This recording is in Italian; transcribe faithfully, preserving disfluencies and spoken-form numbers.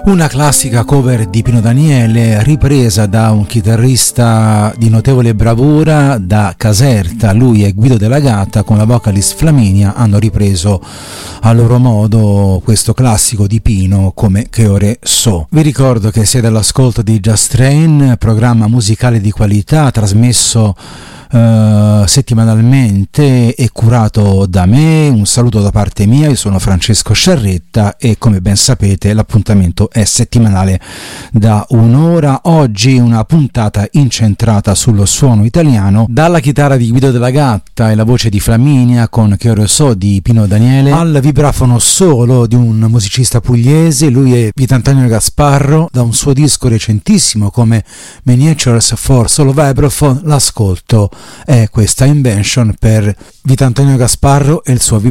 Una classica cover di Pino Daniele ripresa da un chitarrista di notevole bravura, da Caserta. Lui e Guido Della Gatta con la vocalist Flaminia hanno ripreso a loro modo questo classico di Pino, Come che ore so. Vi ricordo che siete all'ascolto di Just Train, programma musicale di qualità trasmesso Uh, settimanalmente e curato da me. Un saluto da parte mia, io sono Francesco Sciarretta e come ben sapete l'appuntamento è settimanale da un'ora. Oggi una puntata incentrata sullo suono italiano, dalla chitarra di Guido Della Gatta e la voce di Flaminia con Che ore so di Pino Daniele, al vibrafono solo di un musicista pugliese, lui è Vitantonio Gasparro, da un suo disco recentissimo come Miniatures for Solo Vibraphone. L'ascolto è questa Invention per Vitantonio Gasparro e il suo